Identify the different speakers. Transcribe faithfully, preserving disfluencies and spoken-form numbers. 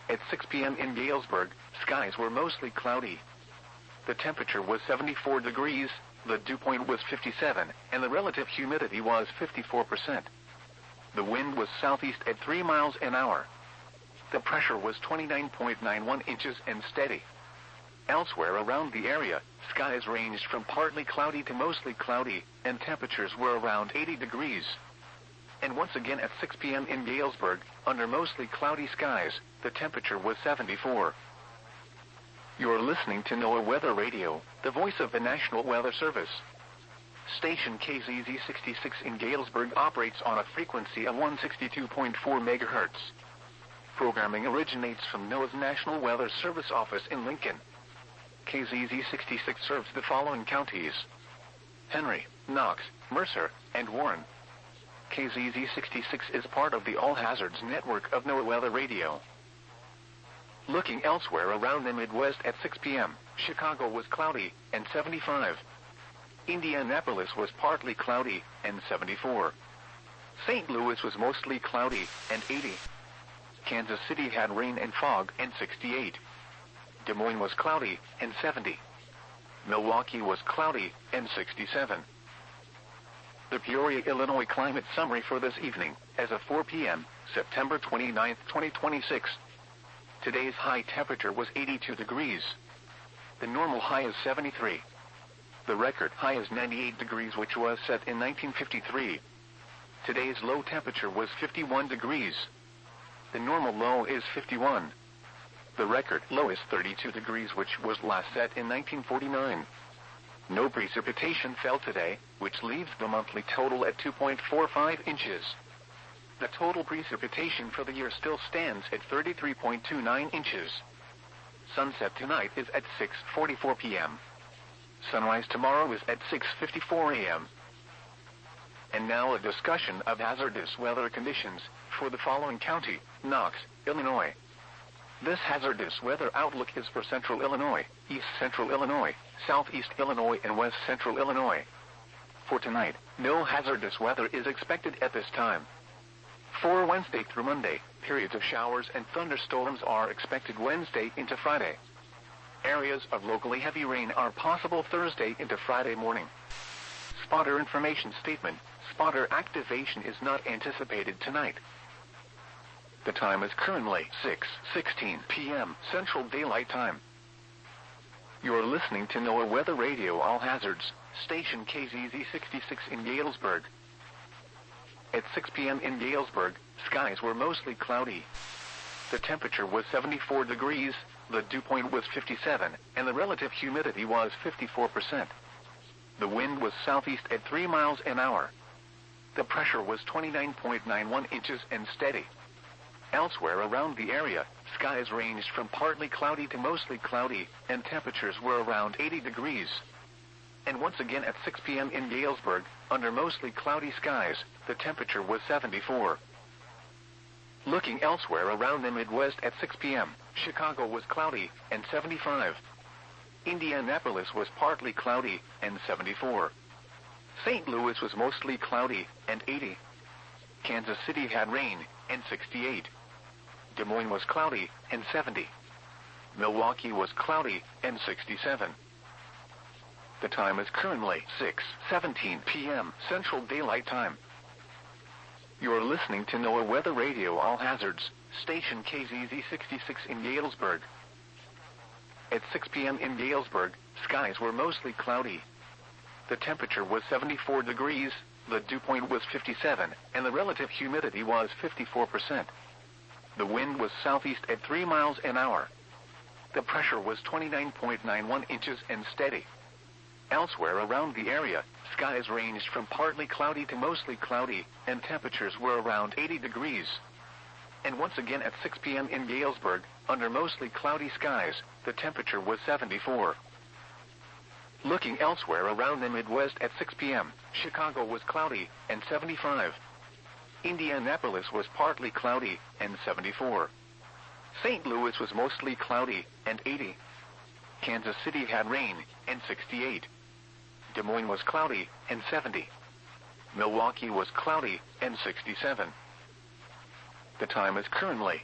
Speaker 1: At six p m in Galesburg, skies were mostly cloudy. The temperature was seventy-four degrees, the dew point was fifty-seven, and the relative humidity was fifty-four percent. The wind was southeast at three miles an hour. The pressure was twenty-nine point nine one inches and steady. Elsewhere around the area, skies ranged from partly cloudy to mostly cloudy, and temperatures were around eighty degrees. And once again at six p m in Galesburg, under mostly cloudy skies, the temperature was seventy-four. You're listening to NOAA Weather Radio, the voice of the National Weather Service. Station K Z Z sixty-six in Galesburg operates on a frequency of one hundred sixty-two point four megahertz. Programming originates from NOAA's National Weather Service office in Lincoln. K Z Z sixty-six serves the following counties: Henry, Knox, Mercer, and Warren. K Z Z sixty-six is part of the All Hazards network of NOAA Weather Radio. Looking elsewhere around the Midwest at six p m, Chicago was cloudy and seventy-five. Indianapolis was partly cloudy and seventy-four. Saint Louis was mostly cloudy and eighty. Kansas City had rain and fog and sixty-eight. Des Moines was cloudy and seventy. Milwaukee was cloudy and sixty-seven. The Peoria, Illinois climate summary for this evening, as of four p m, September twenty-ninth, twenty twenty-six. Today's high temperature was eighty-two degrees. The normal high is seventy-three. The record high is ninety-eight degrees, which was set in nineteen fifty-three. Today's low temperature was fifty-one degrees. The normal low is fifty-one. The record low is thirty-two degrees, which was last set in nineteen forty-nine. No precipitation fell today, which leaves the monthly total at two point four five inches. The total precipitation for the year still stands at thirty-three point two nine inches. Sunset tonight is at six forty-four p m Sunrise tomorrow is at six fifty-four a m And now a discussion of hazardous weather conditions for the following county: Knox, Illinois. This hazardous weather outlook is for central Illinois, east central Illinois, southeast Illinois, and west central Illinois. For tonight, no hazardous weather is expected at this time. For Wednesday through Monday, periods of showers and thunderstorms are expected Wednesday into Friday. Areas of locally heavy rain are possible Thursday into Friday morning. Spotter information statement: spotter activation is not anticipated tonight. The time is currently six sixteen p m Central Daylight Time. You're listening to NOAA Weather Radio All Hazards, station K Z Z sixty-six in Galesburg. At six p m in Galesburg, skies were mostly cloudy. The temperature was seventy-four degrees, the dew point was fifty-seven, and the relative humidity was fifty-four percent. The wind was southeast at three miles an hour. The pressure was twenty-nine point nine one inches and steady. Elsewhere around the area, skies ranged from partly cloudy to mostly cloudy, and temperatures were around eighty degrees. And once again at six p m in Galesburg, under mostly cloudy skies, the temperature was seventy-four. Looking elsewhere around the Midwest at six p m, Chicago was cloudy and seventy-five. Indianapolis was partly cloudy and seventy-four. Saint Louis was mostly cloudy and eighty. Kansas City had rain and sixty-eight. Des Moines was cloudy and seventy. Milwaukee was cloudy and sixty-seven. The time is currently six seventeen p m Central Daylight Time. You're listening to NOAA Weather Radio All Hazards, station K Z Z sixty-six in Galesburg. At six p m in Galesburg, skies were mostly cloudy. The temperature was seventy-four degrees, the dew point was fifty-seven, and the relative humidity was fifty-four percent. The wind was southeast at three miles an hour. The pressure was twenty-nine point nine one inches and steady. Elsewhere around the area, skies ranged from partly cloudy to mostly cloudy, and temperatures were around eighty degrees. And once again at six p m in Galesburg, under mostly cloudy skies, the temperature was seventy-four. Looking elsewhere around the Midwest at six p m, Chicago was cloudy and seventy-five. Indianapolis was partly cloudy and seventy-four. Saint Louis was mostly cloudy and eighty. Kansas City had rain and sixty-eight. Des Moines was cloudy and seventy. Milwaukee was cloudy and sixty-seven. The time is currently